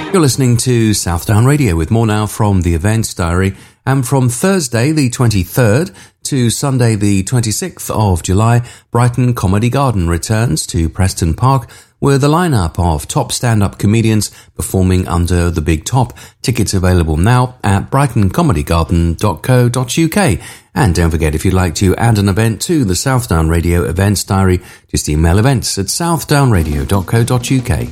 You're listening to Southdown Radio with more now from the Events Diary. And from Thursday the 23rd to Sunday the 26th of July, Brighton Comedy Garden returns to Preston Park with a lineup of top stand-up comedians performing under the Big Top. Tickets available now at brightoncomedygarden.co.uk. And don't forget, if you'd like to add an event to the Southdown Radio Events Diary, just email events@southdownradio.co.uk.